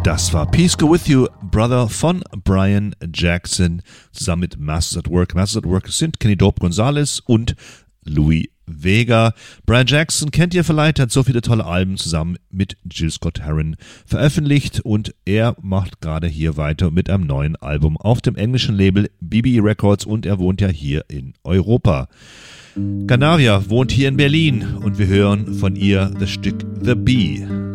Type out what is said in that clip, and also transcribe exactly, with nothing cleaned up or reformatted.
Das war Peace Go With You, Brother von Brian Jackson, zusammen mit Masters at Work. Masters at Work sind Kenny Dope Gonzalez und Louis Vega. Brian Jackson kennt ihr vielleicht, hat so viele tolle Alben zusammen mit Jill Scott Heron veröffentlicht und er macht gerade hier weiter mit einem neuen Album auf dem englischen Label B B E Records und er wohnt ja hier in Europa. Ganavia wohnt hier in Berlin und wir hören von ihr das Stück The Bee.